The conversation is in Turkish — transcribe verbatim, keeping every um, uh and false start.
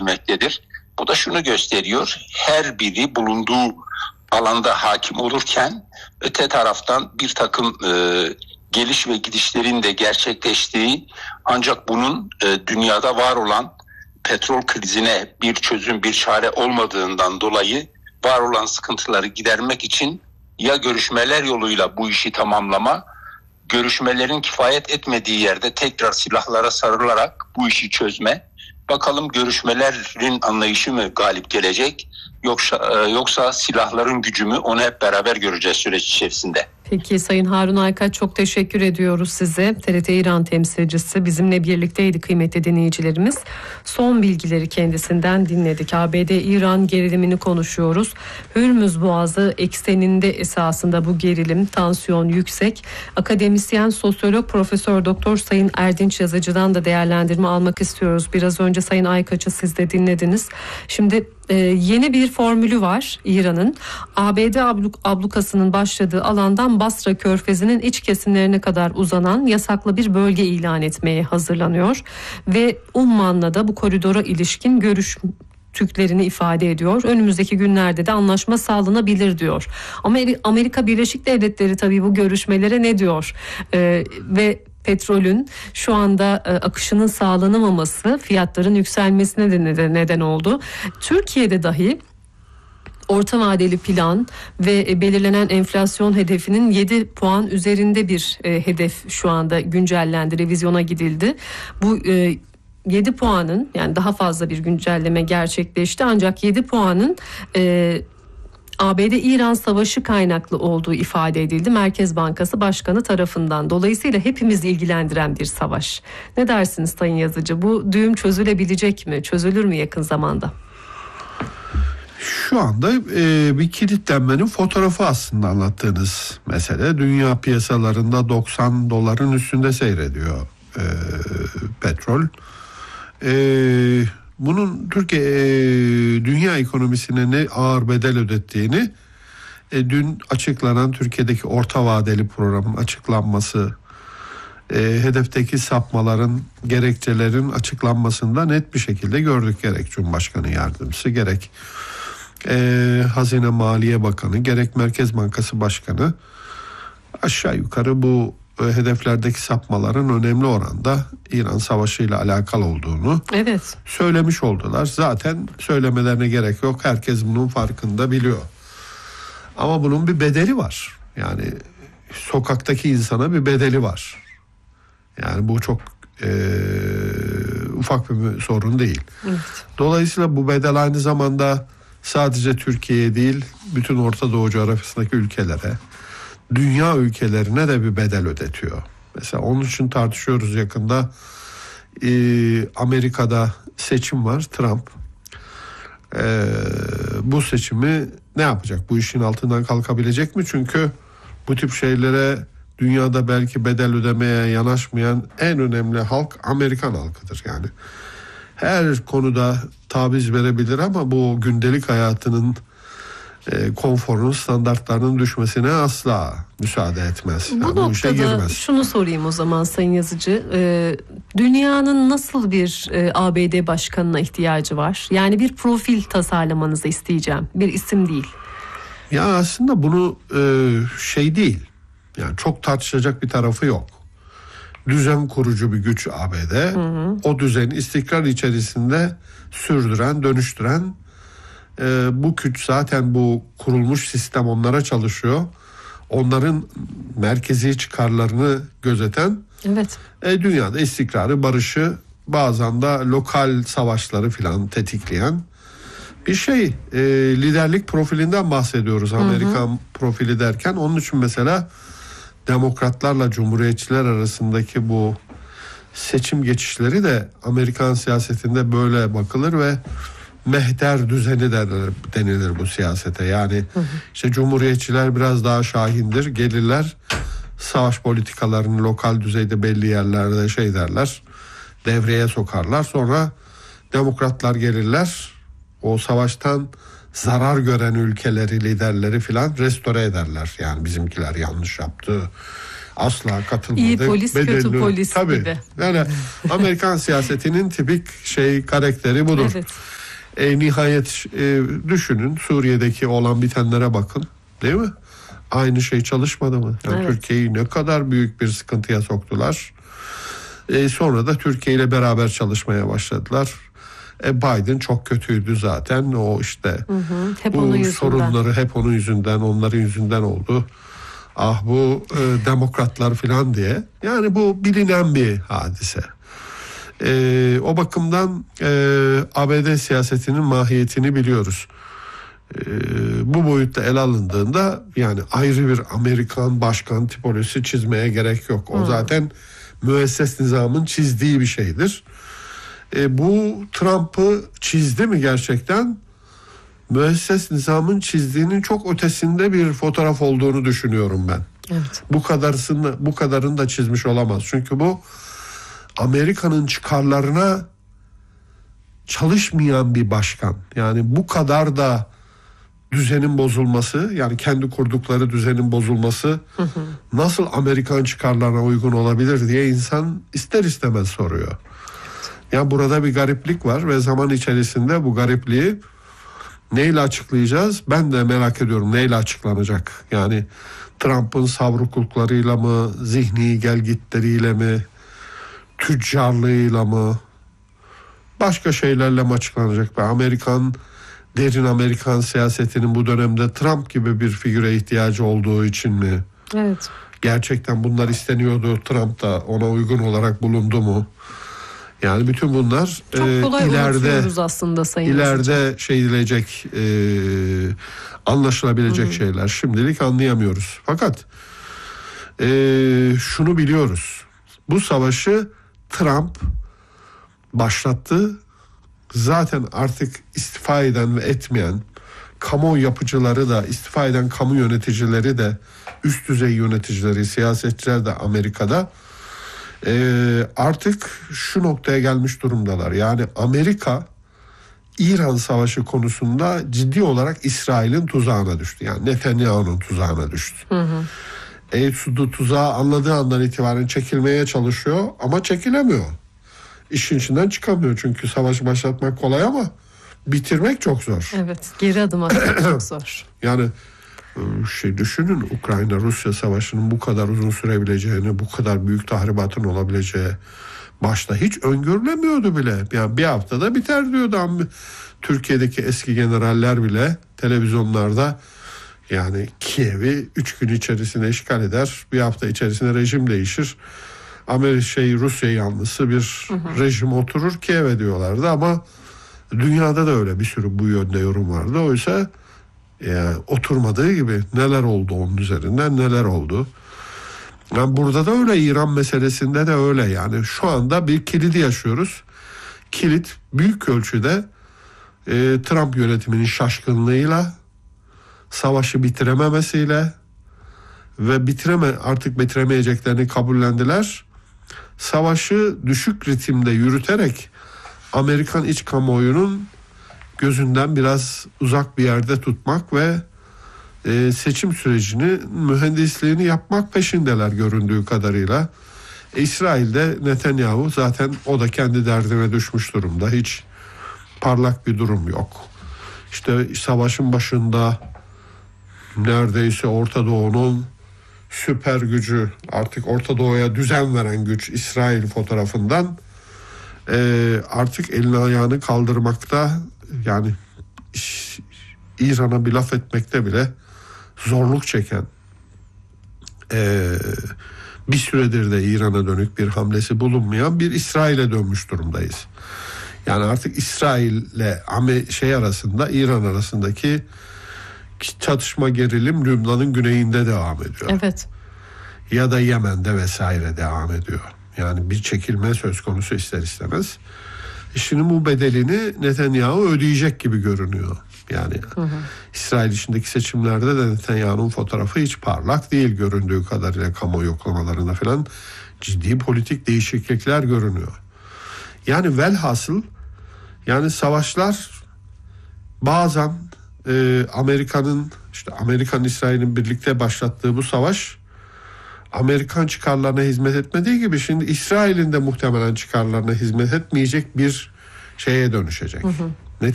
sürmektedir. Bu da şunu gösteriyor, her biri bulunduğu alanda hakim olurken öte taraftan bir takım e, geliş ve gidişlerin de gerçekleştiği, ancak bunun e, dünyada var olan petrol krizine bir çözüm, bir çare olmadığından dolayı var olan sıkıntıları gidermek için ya görüşmeler yoluyla bu işi tamamlama, görüşmelerin kifayet etmediği yerde tekrar silahlara sarılarak bu işi çözme. Bakalım görüşmelerin anlayışı mı galip gelecek, yoksa yoksa silahların gücü mü, onu hep beraber göreceğiz süreç içerisinde. Peki Sayın Harun Aykaç, çok teşekkür ediyoruz size. T R T İran temsilcisi bizimle birlikteydi kıymetli dinleyicilerimiz. Son bilgileri kendisinden dinledik. A B D-İran gerilimini konuşuyoruz. Hürmüz Boğazı ekseninde esasında bu gerilim, tansiyon yüksek. Akademisyen, sosyolog, Profesör Doktor Sayın Erdinç Yazıcı'dan da değerlendirme almak istiyoruz. Biraz önce Sayın Aykaç'ı siz de dinlediniz. Şimdi e, yeni bir formülü var İran'ın. A B D abluk, ablukasının başladığı alandan Basra Körfezi'nin iç kesimlerine kadar uzanan yasaklı bir bölge ilan etmeye hazırlanıyor ve Umman'la da bu koridora ilişkin görüş Türklerini ifade ediyor. Önümüzdeki günlerde de anlaşma sağlanabilir diyor. Amerika Birleşik Devletleri tabii bu görüşmelere ne diyor? Ee, ve petrolün şu anda e, akışının sağlanamaması fiyatların yükselmesine de neden oldu. Türkiye'de dahi orta vadeli plan ve belirlenen enflasyon hedefinin yedi puan üzerinde bir e, hedef şu anda güncellendi, revizyona gidildi. Bu e, yedi puanın, yani daha fazla bir güncelleme gerçekleşti, ancak yedi puanın e, A B D-İran savaşı kaynaklı olduğu ifade edildi Merkez Bankası Başkanı tarafından. Dolayısıyla hepimizi ilgilendiren bir savaş. Ne dersiniz Sayın Yazıcı? Bu düğüm çözülebilecek mi? Çözülür mü yakın zamanda? Şu anda e, bir kilitlenmenin fotoğrafı aslında anlattığınız mesele. Dünya piyasalarında doksan doların üstünde seyrediyor e, petrol. E, bunun Türkiye e, dünya ekonomisine ne ağır bedel ödettiğini e, dün açıklanan Türkiye'deki orta vadeli programın açıklanması, e, hedefteki sapmaların, gerekçelerin açıklanmasında net bir şekilde gördük. Gerek Cumhurbaşkanı Yardımcısı, gerek e, Hazine Maliye Bakanı, gerek Merkez Bankası Başkanı aşağı yukarı bu e, hedeflerdeki sapmaların önemli oranda İran Savaşı ile alakalı olduğunu evet. söylemiş oldular. Zaten söylemelerine gerek yok. Herkes bunun farkında, biliyor. Ama bunun bir bedeli var. Yani sokaktaki insana bir bedeli var. Yani bu çok e, ufak bir sorun değil. Evet. Dolayısıyla bu bedel aynı zamanda sadece Türkiye'ye değil, bütün Orta Doğu coğrafyasındaki ülkelere, dünya ülkelerine de bir bedel ödetiyor. Mesela onun için tartışıyoruz yakında. Ee, Amerika'da seçim var, Trump. Ee, bu seçimi ne yapacak? Bu işin altından kalkabilecek mi? Çünkü bu tip şeylere dünyada belki bedel ödemeye yanaşmayan en önemli halk Amerikan halkıdır. Yani her konuda taviz verebilir ama bu gündelik hayatının e, konforunun, standartlarının düşmesine asla müsaade etmez. Bu yani noktada bu şunu sorayım o zaman Sayın Yazıcı. Ee, dünyanın nasıl bir e, A B D başkanına ihtiyacı var? Yani bir profil tasarlamanızı isteyeceğim. Bir isim değil. Ya aslında bunu e, şey değil. Yani çok tartışacak bir tarafı yok. Düzen kurucu bir güç A B D. Hı hı. O düzeni istikrar içerisinde sürdüren, dönüştüren e, bu güç, zaten bu kurulmuş sistem onlara çalışıyor. Onların merkezi çıkarlarını gözeten, evet. e, dünyada istikrarı, barışı, bazen de lokal savaşları filan tetikleyen bir şey. E, liderlik profilinden bahsediyoruz. Amerikan hı hı. profili derken, onun için mesela demokratlarla cumhuriyetçiler arasındaki bu seçim geçişleri de Amerikan siyasetinde böyle bakılır ve mehter düzeni denilir, denilir bu siyasete. Yani hı hı. işte cumhuriyetçiler biraz daha şahindir, gelirler, savaş politikalarını lokal düzeyde belli yerlerde şey derler, devreye sokarlar. Sonra demokratlar gelirler, o savaştan zarar gören ülkeleri, liderleri filan restore ederler. Yani bizimkiler yanlış yaptı, asla katılmadı. İyi polis, bedelli, kötü polis tabii, gibi. Yani Amerikan siyasetinin tipik şey karakteri budur. Evet. E, nihayet e, düşünün, Suriye'deki olan bitenlere bakın, değil mi? Aynı şey çalışmadı mı? Yani evet. Türkiye'yi ne kadar büyük bir sıkıntıya soktular. E, sonra da Türkiye ile beraber çalışmaya başladılar. E, Biden çok kötüydü zaten. O işte hı hı. Hep bu onun yüzünden. sorunları hep onun yüzünden, onların yüzünden oldu. Ah bu e, demokratlar falan diye. Yani bu bilinen bir hadise. E, o bakımdan e, A B D siyasetinin mahiyetini biliyoruz. E, bu boyutta ele alındığında yani ayrı bir Amerikan başkan tipolojisi çizmeye gerek yok. O hmm. zaten müesses nizamın çizdiği bir şeydir. E, bu Trump'ı çizdi mi gerçekten? Müesses nizamın çizdiğinin çok ötesinde bir fotoğraf olduğunu düşünüyorum ben. Evet. Bu kadarını bu kadarını da çizmiş olamaz. Çünkü bu Amerika'nın çıkarlarına çalışmayan bir başkan. Yani bu kadar da düzenin bozulması, yani kendi kurdukları düzenin bozulması hı hı. nasıl Amerikan çıkarlarına uygun olabilir diye insan ister istemez soruyor. Evet. Yani burada bir gariplik var ve zaman içerisinde bu garipliği neyle açıklayacağız? Ben de merak ediyorum neyle açıklanacak? Yani Trump'ın savrukluklarıyla mı, zihni gelgitleriyle mi, tüccarlığıyla mı, başka şeylerle mi açıklanacak? Ve Amerikan, derin Amerikan siyasetinin bu dönemde Trump gibi bir figüre ihtiyacı olduğu için mi? Evet. Gerçekten bunlar isteniyordu, Trump da ona uygun olarak bulundu mu? Yani bütün bunlar çok kolay e, ileride aslında sayın ileride şey edilecek, e, anlaşılabilecek Hı-hı. şeyler. Şimdilik anlayamıyoruz. Fakat e, şunu biliyoruz. Bu savaşı Trump başlattı. Zaten artık istifa eden ve etmeyen kamu yapıcıları da, istifa eden kamu yöneticileri de, üst düzey yöneticileri, siyasetçiler de Amerika'da Ee, artık şu noktaya gelmiş durumdalar. Yani Amerika İran savaşı konusunda ciddi olarak İsrail'in tuzağına düştü. Yani Netanyahu'nun tuzağına düştü. Hı hı. E, tuzağı anladığı andan itibaren çekilmeye çalışıyor ama çekilemiyor. İşin içinden çıkamıyor çünkü savaşı başlatmak kolay ama bitirmek çok zor. Evet, geri adım atmak çok zor. Yani şey düşünün, Ukrayna-Rusya savaşının bu kadar uzun sürebileceğini, bu kadar büyük tahribatın olabileceği başta hiç öngörülemiyordu bile. Yani bir haftada biter diyordu. Türkiye'deki eski generaller bile televizyonlarda yani Kiev'i üç gün içerisinde işgal eder, bir hafta içerisinde rejim değişir. Amerika şey Rusya yanlısı bir hı hı. rejim oturur Kiev'e diyorlardı ama dünyada da öyle bir sürü bu yönde yorum vardı. Oysa yani oturmadığı gibi neler oldu onun üzerinden neler oldu. Yani burada da öyle, İran meselesinde de öyle. Yani şu anda bir kilidi yaşıyoruz. Kilit büyük ölçüde e, Trump yönetiminin şaşkınlığıyla, savaşı bitirememesiyle ve bitireme artık bitiremeyeceklerini kabullendiler. Savaşı düşük ritimde yürüterek Amerikan iç kamuoyunun gözünden biraz uzak bir yerde tutmak ve e, seçim sürecini, mühendisliğini yapmak peşindeler göründüğü kadarıyla. E, İsrail'de Netanyahu zaten o da kendi derdine düşmüş durumda. Hiç parlak bir durum yok. İşte savaşın başında neredeyse Orta Doğu'nun süper gücü, artık Orta Doğu'ya düzen veren güç İsrail fotoğrafından e, artık elini ayağını kaldırmakta, yani İran'a bir laf etmekte bile zorluk çeken, e, bir süredir de İran'a dönük bir hamlesi bulunmayan bir İsrail'e dönmüş durumdayız. Yani artık İsrail'le şey arasında, İran arasındaki çatışma, gerilim Lübnan'ın güneyinde devam ediyor. Evet. Ya da Yemen'de vesaire devam ediyor. Yani bir çekilme söz konusu ister istemez. Şimdi bu bedelini Netanyahu ödeyecek gibi görünüyor. Yani hı hı. İsrail içindeki seçimlerde de Netanyahu'nun fotoğrafı hiç parlak değil göründüğü kadarıyla, kamu yoklamalarında falan ciddi politik değişiklikler görünüyor. Yani velhasıl yani savaşlar bazen e, Amerika'nın işte Amerikan İsrail'in birlikte başlattığı bu savaş Amerikan çıkarlarına hizmet etmediği gibi şimdi İsrail'in de muhtemelen çıkarlarına hizmet etmeyecek bir şeye dönüşecek. Hı hı.